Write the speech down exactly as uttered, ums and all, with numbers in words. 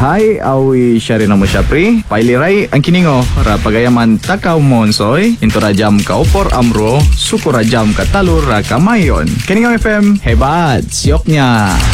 Hay, awi siya rin mo siya pre. Pailiray, ang kiningo, ra pagayaman takaw monsoy, inturajam kaupor amro, sukurajam katalur ra kamayon. Kiningo F M, hebat, siyok niya.